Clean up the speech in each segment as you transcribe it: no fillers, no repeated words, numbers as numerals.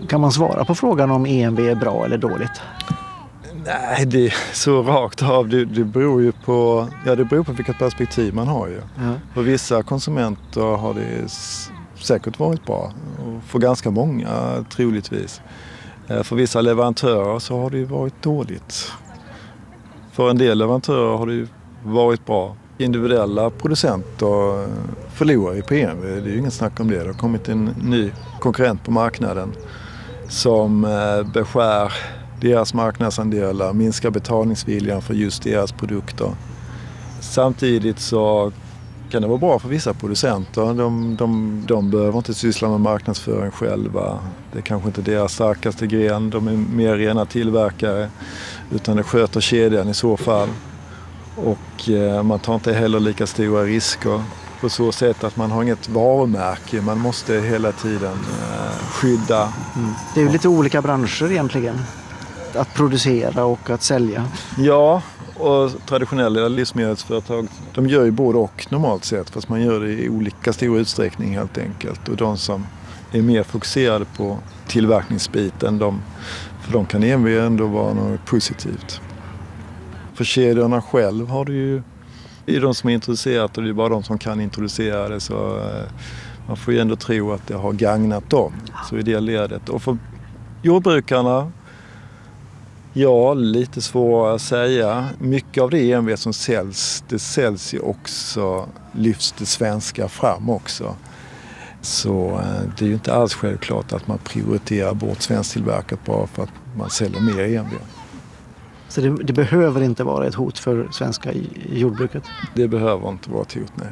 Kan man svara på frågan om EMV är bra eller dåligt? Nej, det är så rakt av. Det beror ju på, det beror på vilket perspektiv man har ju. Ja. För vissa konsumenter har det säkert varit bra. Och för ganska många troligtvis. För vissa leverantörer så har det ju varit dåligt. För en del leverantörer har det ju varit bra. Individuella producenter förlorar ju på EMV. Det är ju inget snack om det. Det har kommit en ny konkurrent på marknaden som beskär deras marknadsandelar, minskar betalningsviljan för just deras produkter. Samtidigt så kan det vara bra för vissa producenter. De behöver inte syssla med marknadsföring själva. Det är kanske inte deras starkaste gren. De är mer rena tillverkare, utan det sköter kedjan i så fall. Och man tar inte heller lika stora risker på så sätt att man har inget varumärke. Man måste hela tiden skydda. Det är ju lite olika branscher egentligen. Att producera och att sälja. Ja, och traditionella livsmedelsföretag, de gör ju både och normalt sett, fast man gör det i olika stor utsträckning helt enkelt. Och de som är mer fokuserade på tillverkningsbiten, för de kan ändå vara något positivt. För kedjorna själv har det ju, det är de som är introducerat och det är bara de som kan introducera det, så man får ju ändå tro att det har gagnat dem. Så i det ledet. Och för jordbrukarna, ja, lite svårt att säga. Mycket av det EMV som säljs, det säljs ju också, lyfts det svenska fram också. Så det är ju inte alls självklart att man prioriterar bort svensktillverkat bara för att man säljer mer EMV. Så det behöver inte vara ett hot för svenska jordbruket? Det behöver inte vara ett hot, nej.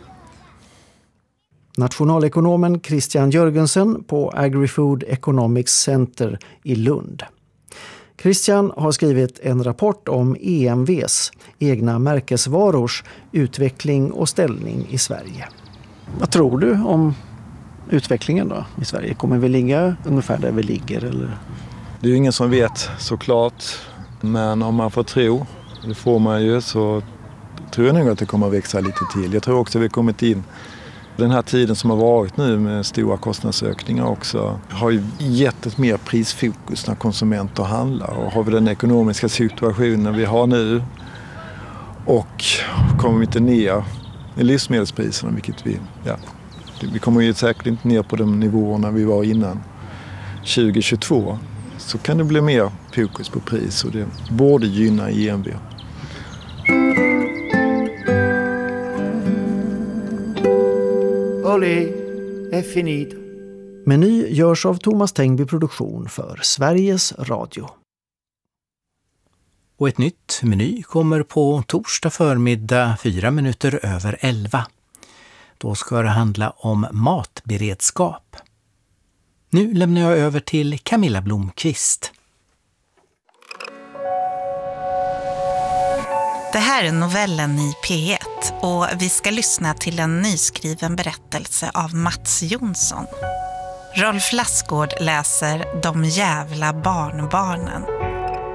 Nationalekonomen Christian Jörgensen på AgriFood Economics Center i Lund. Christian har skrivit en rapport om EMVs, egna märkesvarors, utveckling och ställning i Sverige. Vad tror du om utvecklingen då i Sverige? Kommer vi ligga ungefär där vi ligger? Eller? Det är ju ingen som vet såklart, men om man får tro, det får man ju, så tror jag nog att det kommer att växa lite till. Jag tror också att vi kommit in den här tiden som har varit nu med stora kostnadsökningar också har ju gett ett mer prisfokus när konsumenter handlar. Och har vi den ekonomiska situationen vi har nu och kommer vi inte ner i livsmedelspriserna, vilket vi kommer ju säkert inte ner på de nivåerna vi var innan 2022, så kan det bli mer fokus på pris och det borde gynna EMV. Olé är finito. Meny görs av Thomas Tengby Produktion för Sveriges Radio. Och ett nytt Meny kommer på torsdag förmiddag 11:04. Då ska det handla om matberedskap. Nu lämnar jag över till Camilla Blomqvist. Det här är novellen i P1 och vi ska lyssna till en nyskriven berättelse av Mats Jonsson. Rolf Lassgård läser De jävla barnbarnen.